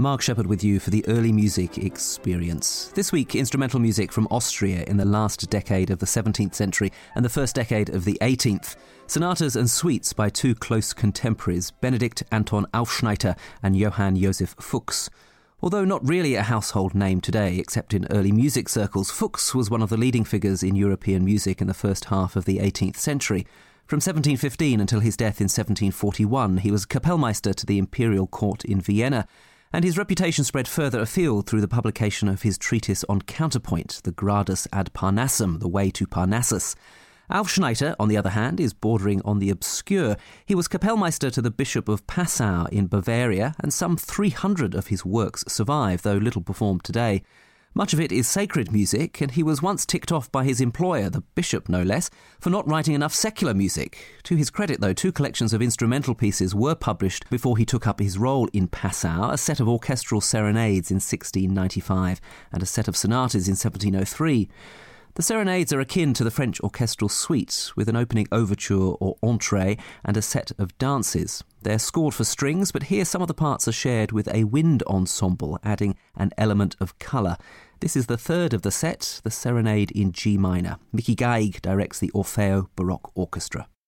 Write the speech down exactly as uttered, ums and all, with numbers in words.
Mark Shepherd with you for the Early Music Experience. This week, instrumental music from Austria in the last decade of the seventeenth century and the first decade of the eighteenth. Sonatas and suites by two close contemporaries, Benedikt Anton Aufschneider and Johann Josef Fuchs. Although not really a household name today, except in early music circles, Fuchs was one of the leading figures in European music in the first half of the eighteenth century. From seventeen fifteen until his death in seventeen forty-one, he was Kapellmeister to the imperial court in Vienna, and his reputation spread further afield through the publication of his treatise on counterpoint, the Gradus ad Parnassum, the way to Parnassus. Aufschneider, on the other hand, is bordering on the obscure. He was Kapellmeister to the Bishop of Passau in Bavaria, and some three hundred of his works survive, though little performed today. Much of it is sacred music, and he was once ticked off by his employer, the bishop no less, for not writing enough secular music. To his credit, though, two collections of instrumental pieces were published before he took up his role in Passau, a set of orchestral serenades in sixteen ninety-five and a set of sonatas in seventeen oh three. The serenades are akin to the French orchestral suite, with an opening overture or entrée and a set of dances. They're scored for strings, but here some of the parts are shared with a wind ensemble, adding an element of colour. This is the third of the set, the Serenade in G minor. Mickey Geig directs the Orfeo Baroque Orchestra.